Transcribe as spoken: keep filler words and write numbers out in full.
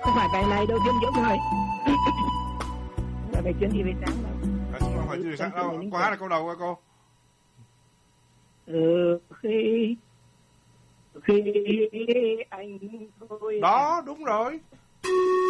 Không phải cái này đâu, Thiên Dũng rồi. Là bài chuyến thì về sáng đâu. À, không phải chuyến thì sáng đâu. Cô hát là câu đầu coi cô. Ừ, khi khi anh thôi. Đó, đúng rồi.